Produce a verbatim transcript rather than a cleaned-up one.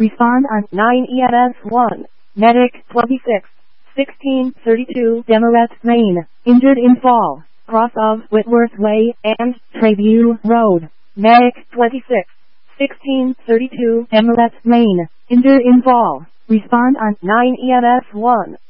Respond on nine E M S one. Medic twenty-six, sixteen thirty-two Demarest, Maine. Injured in fall, cross of Whitworth Way and Treview Road. Medic twenty-six, sixteen thirty-two Demarest, Maine. Injured in fall. Respond on nine E M S one.